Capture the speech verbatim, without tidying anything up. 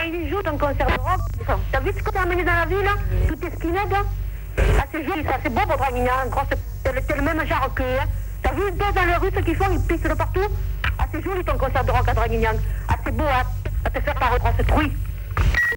il joue ton concert de rock. T'as vu ce que t'as amené dans la ville? Tout est skinhead. Ah, c'est joli, ça, c'est beau pour Draguignan. T'es le même genre que. Hein. T'as vu deux dans les rues, ce qu'ils font, ils pissent de partout? Ah, c'est joli ton concert de rock à Draguignan. Ah, c'est beau, hein, à te faire par retrace truie.